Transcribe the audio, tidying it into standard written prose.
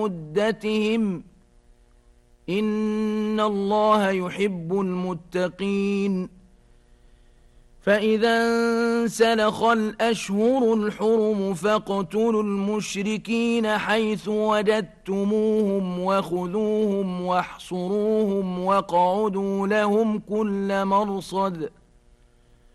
مدتهم إن الله يحب المتقين فإذا انسلخ الأشهر الحرم فاقتلوا المشركين حيث وجدتموهم وخذوهم واحصروهم واقعدوا لهم كل مرصد